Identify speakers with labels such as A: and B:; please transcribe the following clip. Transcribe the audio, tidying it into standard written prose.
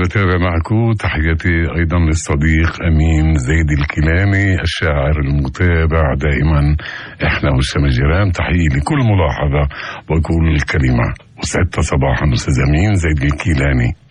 A: بتابع معكم. تحياتي أيضا للصديق أمين زيد الكيلاني الشاعر المتابع دائما. إحنا والشام الجيران. تحيي لكل ملاحظة وكل كلمة. وسعدت صباحا أستاذ أمين زيد الكيلاني.